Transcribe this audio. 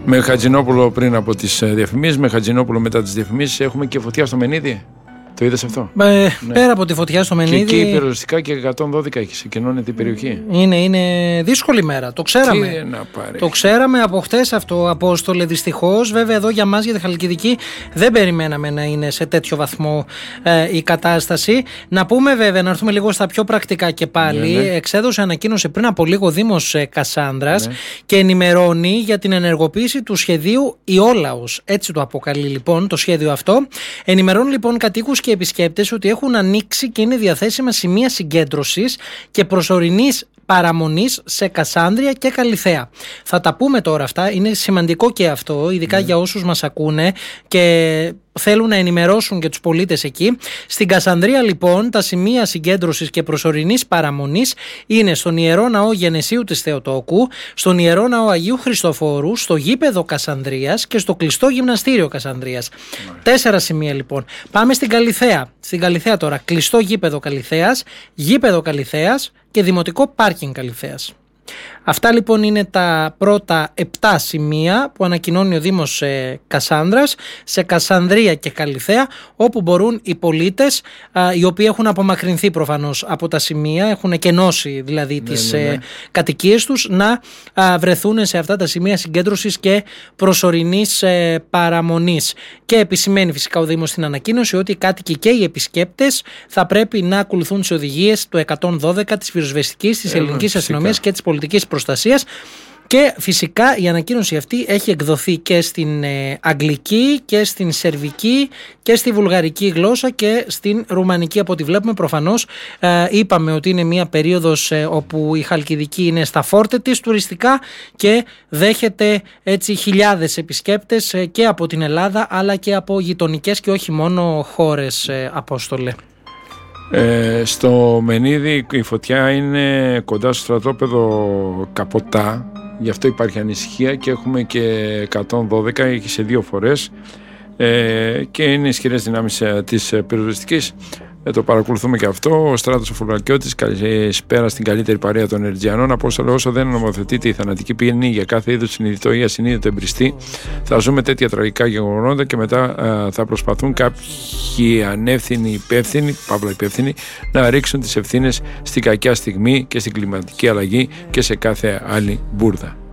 Με Χατζηνόπουλο πριν από τις διαφημίσεις, με Χατζηνόπουλο μετά τις διαφημίσεις. Έχουμε και φωτιά στο Μενίδη. Το είδες αυτό? Πέρα από τη φωτιά στο Μενίδη. Και εκεί πυροσβεστικά και 112 έχει συγκενώνει την περιοχή. Είναι δύσκολη μέρα. Το ξέραμε. Τι να πάρει. Το ξέραμε από χτες αυτό, Απόστολε. Δυστυχώς, βέβαια, εδώ για μας, για τη Χαλκιδική, δεν περιμέναμε να είναι σε τέτοιο βαθμό η κατάσταση. Να πούμε, βέβαια, να έρθουμε λίγο στα πιο πρακτικά και πάλι. Ναι. Εξέδωσε ανακοίνωση πριν από λίγο Δήμος Κασάνδρας, ναι, και ενημερώνει για την ενεργοποίηση του σχεδίου Ιόλαος. Έτσι το αποκαλεί λοιπόν το σχέδιο αυτό. Ενημερώνει λοιπόν κατοίκους και επισκέπτες ότι έχουν ανοίξει και είναι διαθέσιμα σημεία συγκέντρωσης και προσωρινής παραμονής σε Κασάνδρεια και Καλιθέα. Θα τα πούμε τώρα αυτά, είναι σημαντικό και αυτό, ειδικά για όσους μας ακούνε και θέλουν να ενημερώσουν και τους πολίτες εκεί. Στην Κασανδρία λοιπόν τα σημεία συγκέντρωσης και προσωρινής παραμονής είναι στον Ιερό Ναό Γενεσίου της Θεοτόκου, στον Ιερό Ναό Αγίου Χριστοφόρου, στο γήπεδο Κασανδρίας και στο κλειστό γυμναστήριο Κασανδρίας. 4 σημεία λοιπόν. Πάμε στην Καλιθέα. Στην Καλιθέα τώρα, κλειστό γήπεδο Καλιθέας, γήπεδο Καλιθέας και δημοτικό πάρκινγκ Καλιθέας. Αυτά λοιπόν είναι τα πρώτα 7 σημεία που ανακοινώνει ο Δήμος Κασάνδρας, σε Κασανδρία και Καλιθέα, όπου μπορούν οι πολίτες, οι οποίοι έχουν απομακρυνθεί προφανώς από τα σημεία, έχουν κενώσει δηλαδή τις κατοικίες τους, να βρεθούν σε αυτά τα σημεία συγκέντρωσης και προσωρινής παραμονής. Και επισημαίνει φυσικά ο Δήμος στην ανακοίνωση ότι οι κάτοικοι και οι επισκέπτες θα πρέπει να ακολουθούν τις οδηγίες του 112 της πυροσβεστικής, της ελληνικής αστυνομίας και της πολιτικής προστασίας. Και φυσικά η ανακοίνωση αυτή έχει εκδοθεί και στην αγγλική και στην σερβική και στη βουλγαρική γλώσσα και στην ρουμανική, από ό,τι βλέπουμε. Προφανώς είπαμε ότι είναι μια περίοδος όπου η Χαλκιδική είναι στα φόρτε της τουριστικά και δέχεται έτσι χιλιάδες επισκέπτες και από την Ελλάδα αλλά και από γειτονικές και όχι μόνο χώρες, Απόστολε. Στο Μενίδη η φωτιά είναι κοντά στο στρατόπεδο Καποτά, γι' αυτό υπάρχει ανησυχία και έχουμε και 112, έχει σε 2 φορές και είναι ισχυρές δυνάμεις της πυροσβεστικής. Το παρακολουθούμε και αυτό. Ο Στράτος ο Φουλακιώτης, καλησπέρα στην καλύτερη παρέα των Ερτζιανών. Απόστολε, όσο δεν νομοθετείται η θανατική ποινή για κάθε είδους συνειδητό ή ασυνείδητο εμπριστή, θα ζούμε τέτοια τραγικά γεγονότα και μετά θα προσπαθούν κάποιοι ανεύθυνοι υπεύθυνοι, να ρίξουν τις ευθύνες στην κακιά στιγμή και στην κλιματική αλλαγή και σε κάθε άλλη μπουρδα.